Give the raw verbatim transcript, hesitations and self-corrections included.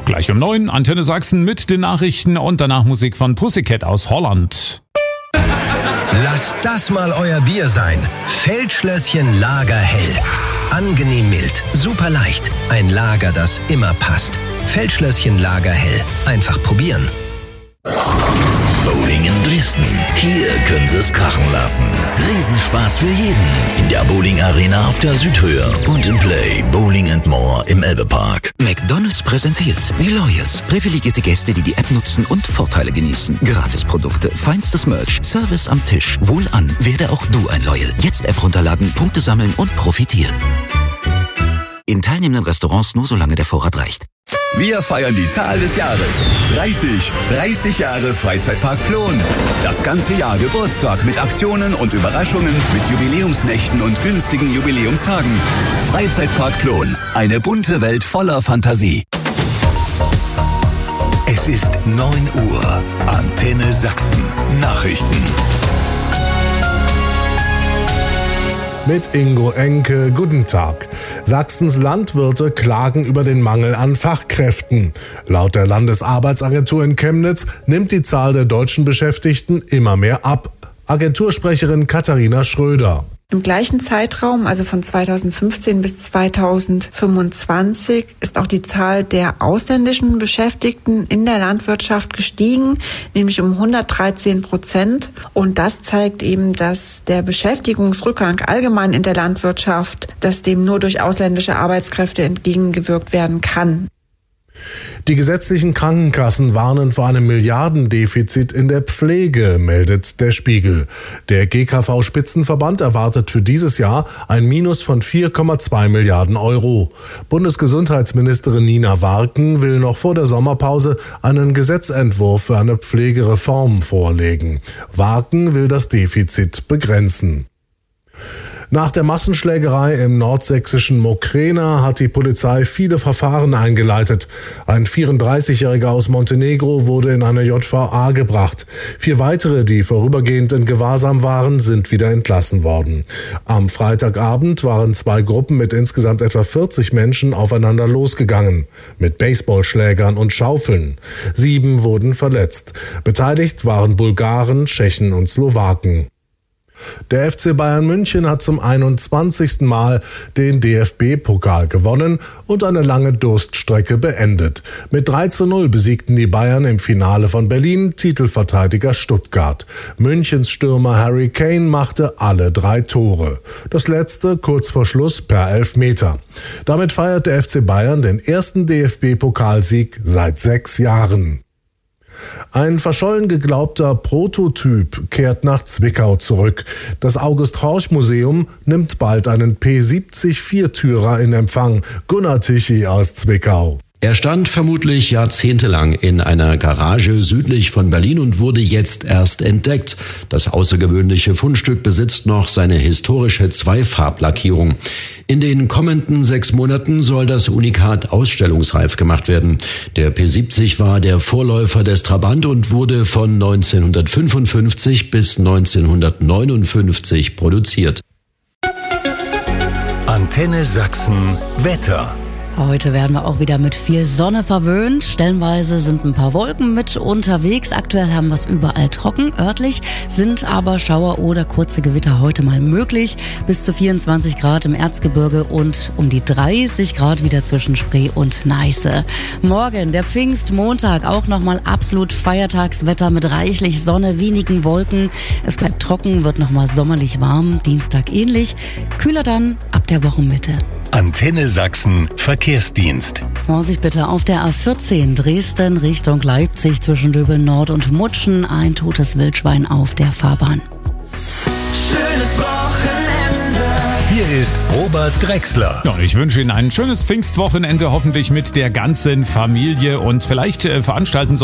Gleich um neun, Antenne Sachsen mit den Nachrichten und danach Musik von Pussycat aus Holland. Lasst das mal euer Bier sein. Feldschlösschen Lagerhell. Angenehm mild, super leicht. Ein Lager, das immer passt. Feldschlösschen Lagerhell. Einfach probieren. Bowling in Dresden. Hier können Sie es krachen lassen. Riesenspaß für jeden. In der Bowling Arena auf der Südhöhe und im Play Bowling and More im Elbe-Park. McDonald's präsentiert die Loyals. Privilegierte Gäste, die die App nutzen und Vorteile genießen. Gratisprodukte, feinstes Merch, Service am Tisch. Wohlan, werde auch du ein Loyal. Jetzt App runterladen, Punkte sammeln und profitieren. In teilnehmenden Restaurants nur solange der Vorrat reicht. Wir feiern die Zahl des Jahres. dreißig. dreißig Jahre Freizeitpark Plon. Das ganze Jahr Geburtstag mit Aktionen und Überraschungen, mit Jubiläumsnächten und günstigen Jubiläumstagen. Freizeitpark Plon. Eine bunte Welt voller Fantasie. Es ist neun Uhr. Antenne Sachsen. Nachrichten. Mit Ingo Enke, guten Tag. Sachsens Landwirte klagen über den Mangel an Fachkräften. Laut der Landesarbeitsagentur in Chemnitz nimmt die Zahl der deutschen Beschäftigten immer mehr ab. Agentursprecherin Katharina Schröder. Im gleichen Zeitraum, also von zweitausendfünfzehn bis zweitausendfünfundzwanzig, ist auch die Zahl der ausländischen Beschäftigten in der Landwirtschaft gestiegen, nämlich um hundertdreizehn Prozent. Und das zeigt eben, dass der Beschäftigungsrückgang allgemein in der Landwirtschaft, dass dem nur durch ausländische Arbeitskräfte entgegengewirkt werden kann. Die gesetzlichen Krankenkassen warnen vor einem Milliardendefizit in der Pflege, meldet der Spiegel. Der G K V-Spitzenverband erwartet für dieses Jahr ein Minus von vier Komma zwei Milliarden Euro. Bundesgesundheitsministerin Nina Warken will noch vor der Sommerpause einen Gesetzentwurf für eine Pflegereform vorlegen. Warken will das Defizit begrenzen. Nach der Massenschlägerei im nordsächsischen Mokrena hat die Polizei viele Verfahren eingeleitet. Ein vierunddreißigjähriger aus Montenegro wurde in eine J V A gebracht. Vier weitere, die vorübergehend in Gewahrsam waren, sind wieder entlassen worden. Am Freitagabend waren zwei Gruppen mit insgesamt etwa vierzig Menschen aufeinander losgegangen. Mit Baseballschlägern und Schaufeln. Sieben wurden verletzt. Beteiligt waren Bulgaren, Tschechen und Slowaken. Der F C Bayern München hat zum einundzwanzigsten Mal den D F B-Pokal gewonnen und eine lange Durststrecke beendet. Mit drei zu null besiegten die Bayern im Finale von Berlin Titelverteidiger Stuttgart. Münchens Stürmer Harry Kane machte alle drei Tore. Das letzte kurz vor Schluss per Elfmeter. Damit feiert der F C Bayern den ersten D F B-Pokalsieg seit sechs Jahren. Ein verschollen geglaubter Prototyp kehrt nach Zwickau zurück. Das August-Horch-Museum nimmt bald einen P siebzig Viertürer in Empfang. Gunnar Tichy aus Zwickau. Er stand vermutlich jahrzehntelang in einer Garage südlich von Berlin und wurde jetzt erst entdeckt. Das außergewöhnliche Fundstück besitzt noch seine historische Zweifarblackierung. In den kommenden sechs Monaten soll das Unikat ausstellungsreif gemacht werden. Der P siebzig war der Vorläufer des Trabant und wurde von neunzehnhundertfünfundfünfzig bis neunzehnhundertneunundfünfzig produziert. Antenne Sachsen Wetter. Heute werden wir auch wieder mit viel Sonne verwöhnt. Stellenweise sind ein paar Wolken mit unterwegs. Aktuell haben wir es überall trocken. Örtlich sind aber Schauer oder kurze Gewitter heute mal möglich. Bis zu vierundzwanzig Grad im Erzgebirge und um die dreißig Grad wieder zwischen Spree und Neiße. Morgen, der Pfingstmontag, auch nochmal absolut Feiertagswetter mit reichlich Sonne, wenigen Wolken. Es bleibt trocken, wird nochmal sommerlich warm. Dienstag ähnlich. Kühler dann ab der Wochenmitte. Antenne Sachsen Verkehrsdienst. Vorsicht bitte auf der A vierzehn Dresden Richtung Leipzig zwischen Döbeln Nord und Mutschen. Ein totes Wildschwein auf der Fahrbahn. Schönes Wochenende. Hier ist Robert Drechsler. Ja, ich wünsche Ihnen ein schönes Pfingstwochenende, hoffentlich mit der ganzen Familie und vielleicht äh, veranstalten